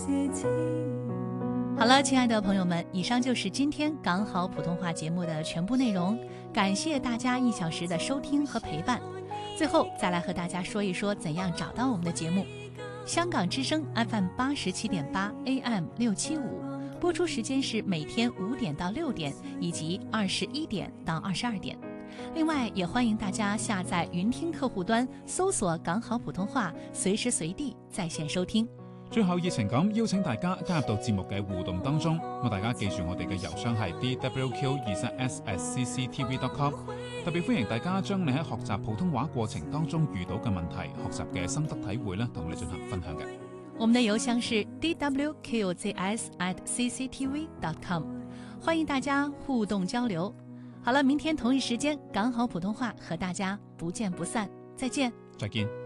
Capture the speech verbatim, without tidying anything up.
好了，亲爱的朋友们，以上就是今天港好普通话节目的全部内容，感谢大家一小时的收听和陪伴。最后再来和大家说一说怎样找到我们的节目。香港之声 F M 八十七点八 A M 六七五，播出时间是每天五点到六点，以及二十一點到二十二點。另外，也歡迎大家下載雲聽客戶端，搜索港好普通話，隨時隨地在線收聽。 最後熱情咁邀請大家加入到節目嘅互動當中，咁大家記住我哋嘅郵箱係 d w q 二三 s at c c t v dot com， 特別歡迎大家將你喺學習普通話過程當中遇到嘅問題、學習嘅心得體會咧，同我哋進行分享嘅。 我們的郵箱是 d w q z s at c c t v dot com， 歡迎大家互動交流。好了，明天同一時間港好普通話和大家不見不散，再見。 再見。